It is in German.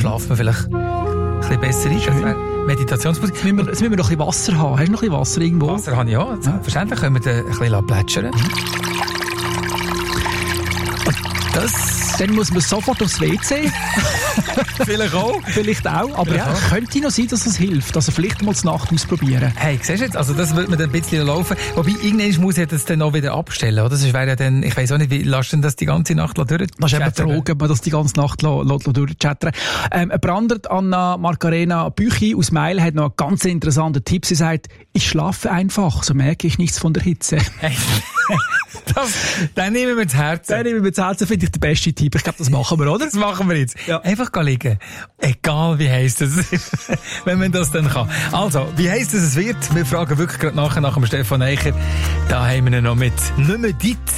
schlafen wir vielleicht ein bisschen besser ein. Schön. Meditationsmusik. Jetzt müssen wir noch ein bisschen Wasser haben. Hast du noch ein bisschen Wasser irgendwo? Wasser habe ich auch. Selbstverständlich können wir den ein bisschen plätschern. Dann muss man sofort aufs WC. Vielleicht auch. Vielleicht auch. Aber ja, könnte noch sein, dass das hilft. Also vielleicht mal zur Nacht ausprobieren. Hey, siehst du jetzt? Also das wird mir dann ein bisschen laufen. Wobei, irgendwann muss ich das dann auch wieder abstellen, oder? Das wäre ja dann, ich weiss auch nicht, wie lässt denn das die ganze Nacht durch? Das ist eben die Frage, ob man das die ganze Nacht durchchattern. Brandert Anna Marcarena Büchi aus Meil hat noch einen ganz interessanten Tipp. Sie sagt, ich schlafe einfach, so merke ich nichts von der Hitze. Hey. Den nehmen wir ins Herz. Finde ich der beste Tipp. Ich glaube, das machen wir, oder? Das machen wir jetzt. Ja. Einfach liegen. Egal, wie heisst es, wenn man das dann kann. Also, wie heisst es wird? Wir fragen wirklich gerade nach dem Stefan Eicher. Da haben wir ihn noch mit «Nicht mehr dit».